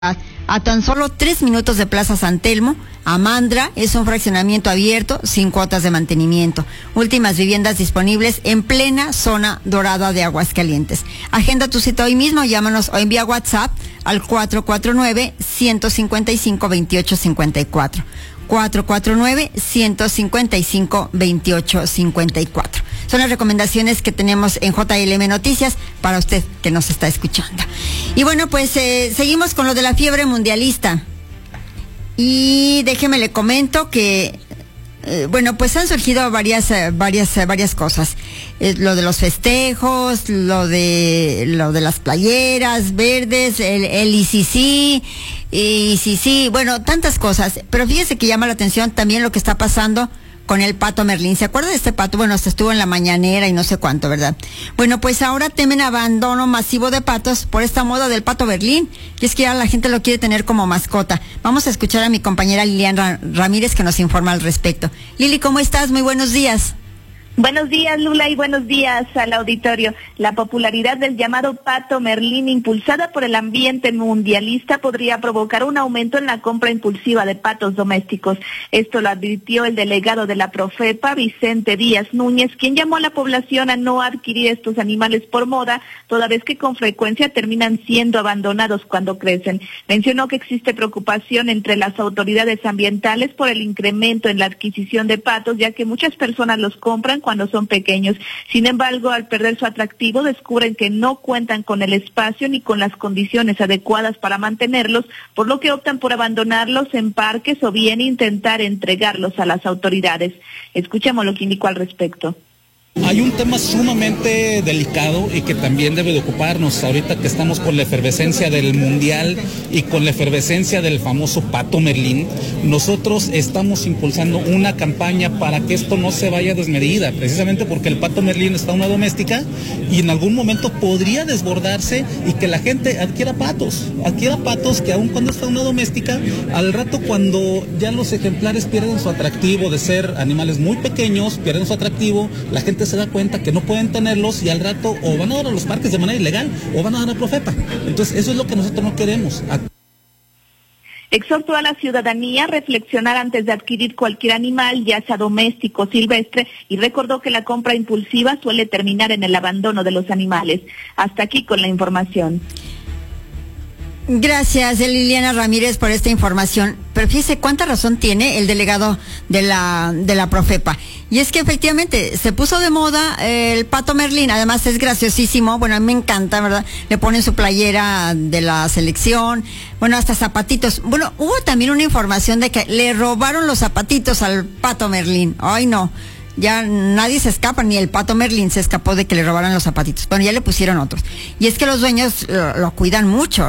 a tan solo 3 minutos de Plaza San Telmo. Amandra es un fraccionamiento abierto sin cuotas de mantenimiento. Últimas viviendas disponibles en plena zona dorada de Aguascalientes. Agenda tu cita hoy mismo, llámanos o envía WhatsApp al 449-155-2854. 449-155-2854. Son las recomendaciones que tenemos en JLM Noticias para usted que nos está escuchando. Y bueno, pues seguimos con lo de la fiebre mundialista. Y déjeme le comento que bueno, pues han surgido varias cosas. Lo de los festejos, lo de las playeras verdes, el ICC, bueno, tantas cosas. Pero fíjese que llama la atención también lo que está pasando con el Pato Merlín. ¿Se acuerda de este pato? Bueno, hasta estuvo en la mañanera y no sé cuánto, ¿verdad? Bueno, pues ahora temen abandono masivo de patos por esta moda del Pato Merlín. Y es que ya la gente lo quiere tener como mascota. Vamos a escuchar a mi compañera Liliana Ramírez que nos informa al respecto. Lili, ¿cómo estás? Muy buenos días. Buenos días, Lula, y buenos días al auditorio. La popularidad del llamado Pato Merlín, impulsada por el ambiente mundialista, podría provocar un aumento en la compra impulsiva de patos domésticos. Esto lo advirtió el delegado de la Profepa, Vicente Díaz Núñez, quien llamó a la población a no adquirir estos animales por moda, toda vez que con frecuencia terminan siendo abandonados cuando crecen. Mencionó que existe preocupación entre las autoridades ambientales por el incremento en la adquisición de patos, ya que muchas personas los compran cuando son pequeños. Sin embargo, al perder su atractivo, descubren que no cuentan con el espacio ni con las condiciones adecuadas para mantenerlos, por lo que optan por abandonarlos en parques o bien intentar entregarlos a las autoridades. Escuchemos lo que indicó al respecto. Hay un tema sumamente delicado y que también debe de ocuparnos ahorita que estamos con la efervescencia del mundial y con la efervescencia del famoso Pato Merlín. Nosotros estamos impulsando una campaña para que esto no se vaya desmedida, precisamente porque el Pato Merlín está en una doméstica y en algún momento podría desbordarse y que la gente adquiera patos que aun cuando está en una doméstica, al rato cuando ya los ejemplares pierden su atractivo de ser animales muy pequeños, pierden su atractivo, la gente se da cuenta que no pueden tenerlos y al rato o van a dar a los parques de manera ilegal o van a dar a Profepa. Entonces eso es lo que nosotros no queremos. Exhortó a la ciudadanía a reflexionar antes de adquirir cualquier animal, ya sea doméstico o silvestre, y recordó que la compra impulsiva suele terminar en el abandono de los animales. Hasta aquí con la información. Gracias, Liliana Ramírez, por esta información. Pero fíjese cuánta razón tiene el delegado de la Profepa. Y es que efectivamente se puso de moda el Pato Merlín. Además es graciosísimo. Bueno, a mí me encanta, ¿verdad? Le ponen su playera de la selección. Bueno, hasta zapatitos. Bueno, hubo también una información de que le robaron los zapatitos al Pato Merlín. Ay, no. Ya nadie se escapa, ni el Pato Merlín se escapó de que le robaran los zapatitos. Bueno, ya le pusieron otros. Y es que los dueños lo cuidan mucho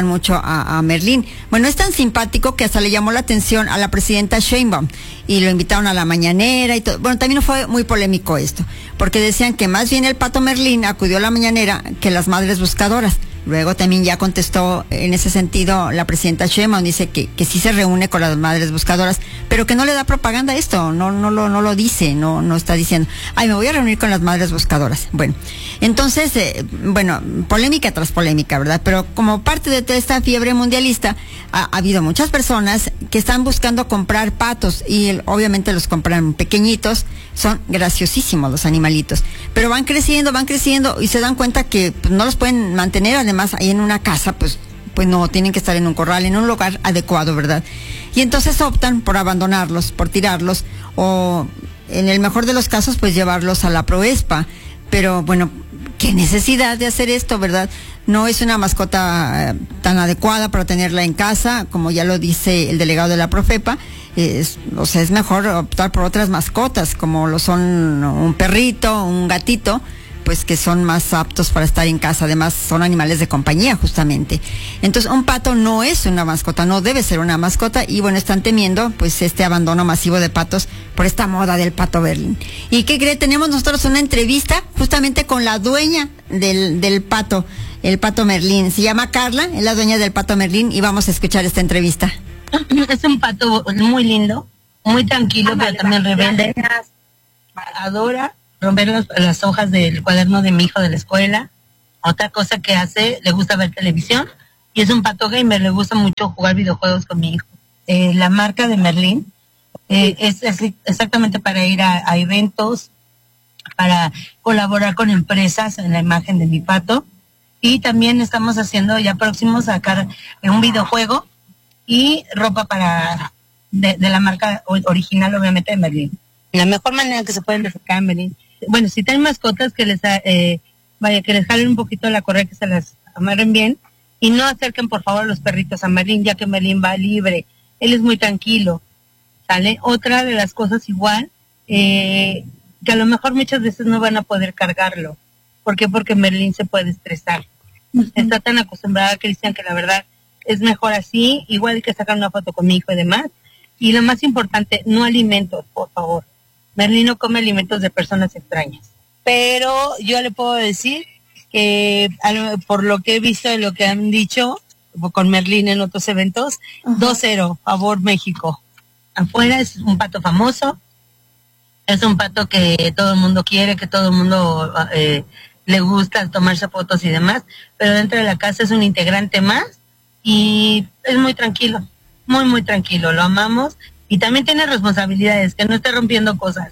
a Merlín. Bueno, es tan simpático que hasta le llamó la atención a la presidenta Sheinbaum y lo invitaron a la mañanera y todo. Bueno, también fue muy polémico esto, porque decían que más bien el Pato Merlín acudió a la mañanera que las madres buscadoras. Luego también ya contestó en ese sentido la presidenta Sheinbaum, dice que sí se reúne con las madres buscadoras, pero que no le da propaganda a esto, no lo dice, no está diciendo, ay, me voy a reunir con las madres buscadoras. Bueno, entonces, bueno, polémica tras polémica, ¿verdad? Pero como parte de toda esta fiebre mundialista, ha habido muchas personas que están buscando comprar patos y obviamente los compran pequeñitos, son graciosísimos los animalitos, pero van creciendo y se dan cuenta que pues, no los pueden mantener. Además, ahí en una casa, pues no, tienen que estar en un corral, en un lugar adecuado, ¿verdad? Y entonces optan por abandonarlos, por tirarlos, o en el mejor de los casos, pues llevarlos a la Proespa. Pero bueno, qué necesidad de hacer esto, ¿verdad? No es una mascota tan adecuada para tenerla en casa, como ya lo dice el delegado de la Profepa. O sea, es mejor optar por otras mascotas, como lo son un perrito, un gatito, pues que son más aptos para estar en casa. Además son animales de compañía justamente. Entonces un pato no es una mascota, no debe ser una mascota, y bueno, están temiendo pues este abandono masivo de patos por esta moda del Pato Merlín. ¿Y qué cree? Tenemos nosotros una entrevista justamente con la dueña del pato, el Pato Merlín. Se llama Carla, es la dueña del Pato Merlín, y vamos a escuchar esta entrevista. Es un pato muy lindo, muy tranquilo, pero también rebelde. Adora romper las hojas del cuaderno de mi hijo de la escuela. Otra cosa que hace, le gusta ver televisión, y es un pato gamer, le gusta mucho jugar videojuegos con mi hijo. La marca de Merlín es exactamente para ir a eventos, para colaborar con empresas en la imagen de mi pato, y también estamos haciendo ya próximos a sacar un videojuego y ropa de la marca original, obviamente, de Merlín. La mejor manera que se pueden acercar a Merlín, bueno, si tienen mascotas, que les que les jalen un poquito la correa, que se las amarren bien, y no acerquen por favor los perritos a Merlín, ya que Merlín va libre, él es muy tranquilo, ¿sale? Otra de las cosas igual, que a lo mejor muchas veces no van a poder cargarlo. ¿Por qué? Porque Merlín se puede estresar. Está tan acostumbrada, Cristian, que la verdad es mejor así, igual que sacar una foto con mi hijo y demás. Y lo más importante, no alimentos, por favor. Merlín no come alimentos de personas extrañas. Pero yo le puedo decir que por lo que he visto de lo que han dicho con Merlín en otros eventos, 2-0, favor México. Afuera es un pato famoso, es un pato que todo el mundo quiere, que todo el mundo le gusta tomarse fotos y demás, pero dentro de la casa es un integrante más y es muy tranquilo, muy, muy tranquilo, lo amamos y también tiene responsabilidades, que no esté rompiendo cosas.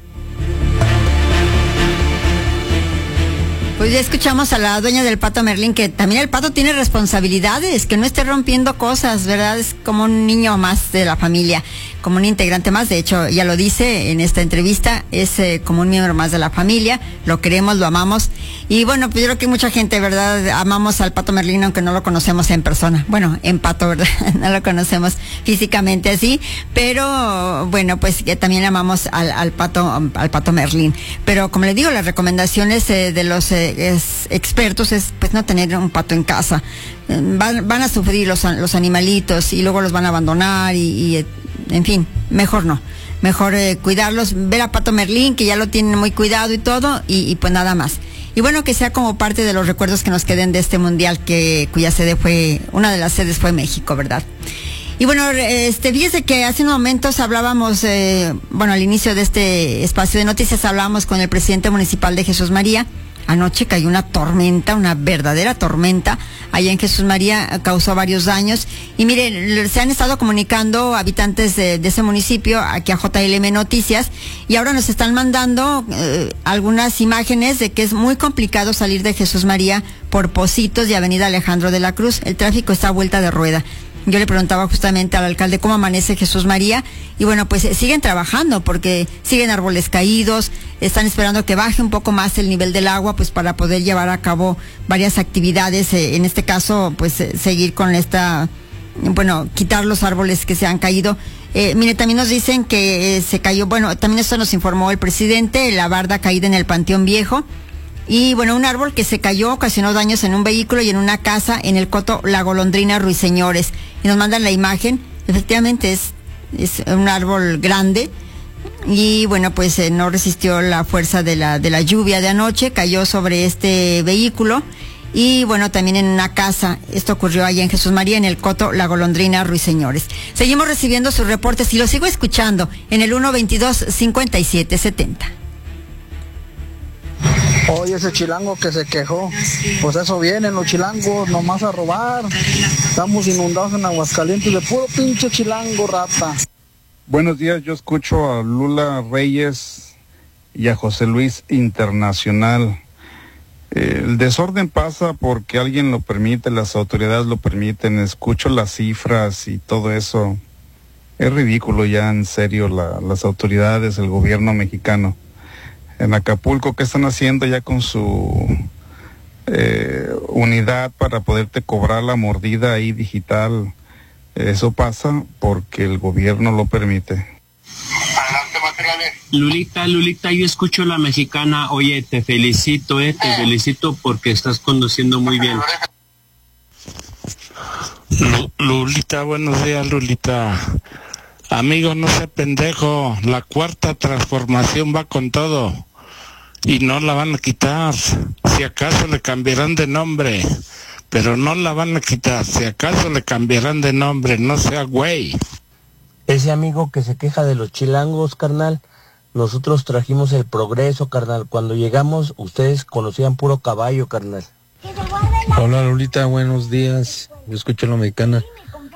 Pues ya escuchamos a la dueña del pato Merlín, que también el pato tiene responsabilidades, que no esté rompiendo cosas, ¿verdad? Es como un niño más de la familia, como un integrante más. De hecho, ya lo dice en esta entrevista, es como un miembro más de la familia, lo queremos, lo amamos. Y bueno, pues yo creo que mucha gente, ¿verdad? Amamos al pato Merlín, aunque no lo conocemos en persona. Bueno, en pato, ¿verdad? No lo conocemos físicamente así, pero bueno, pues que también amamos al pato Merlín. Pero como le digo, las recomendaciones de los expertos es pues no tener un pato en casa. Van a sufrir los animalitos y luego los van a abandonar y en fin, mejor no. Mejor cuidarlos, ver a pato Merlín, que ya lo tienen muy cuidado y todo, y pues nada más. Y bueno, que sea como parte de los recuerdos que nos queden de este mundial, cuya sede una de las sedes fue México, ¿verdad? Y bueno, fíjese que hace unos momentos hablábamos, al inicio de este espacio de noticias hablábamos con el presidente municipal de Jesús María. Anoche cayó una tormenta, una verdadera tormenta, allá en Jesús María, causó varios daños. Y mire, se han estado comunicando habitantes de ese municipio aquí a JLM Noticias, y ahora nos están mandando algunas imágenes de que es muy complicado salir de Jesús María por Pocitos y Avenida Alejandro de la Cruz. El tráfico está a vuelta de rueda. Yo le preguntaba justamente al alcalde cómo amanece Jesús María, y bueno, pues siguen trabajando porque siguen árboles caídos, están esperando que baje un poco más el nivel del agua, pues para poder llevar a cabo varias actividades, en este caso, pues seguir con quitar los árboles que se han caído. Mire, también nos dicen que se cayó, también esto nos informó el presidente, la barda caída en el Panteón Viejo. Y bueno, un árbol que se cayó ocasionó daños en un vehículo y en una casa en el coto La Golondrina Ruiseñores. Y nos mandan la imagen. Efectivamente es un árbol grande y bueno, pues no resistió la fuerza de la lluvia de anoche, cayó sobre este vehículo y bueno, también en una casa. Esto ocurrió allá en Jesús María, en el coto La Golondrina Ruiseñores. Seguimos recibiendo sus reportes y los sigo escuchando en el 122-5770. Oye, ese chilango que se quejó, pues eso vienen los chilangos nomás a robar. Estamos inundados en Aguascalientes de puro pinche chilango, rata. Buenos días, yo escucho a Lula Reyes y a José Luis Internacional. El desorden pasa porque alguien lo permite, las autoridades lo permiten. Escucho las cifras y todo eso. Es ridículo ya, en serio, las autoridades, el gobierno mexicano. En Acapulco, ¿qué están haciendo ya con su unidad para poderte cobrar la mordida ahí digital? Eso pasa porque el gobierno lo permite. Adelante, materiales. Lulita, yo escucho la mexicana. Oye, te felicito, te felicito porque estás conduciendo muy bien. Lulita, buenos días, Lulita. Amigo, no sea pendejo, la cuarta transformación va con todo y no la van a quitar. Si acaso le cambiarán de nombre, pero no la van a quitar. Si acaso le cambiarán de nombre, no sea güey. Ese amigo que se queja de los chilangos, carnal, nosotros trajimos el progreso, carnal. Cuando llegamos, ustedes conocían puro caballo, carnal. Que se guarde la Hola Lolita, buenos días. Yo escucho la mexicana.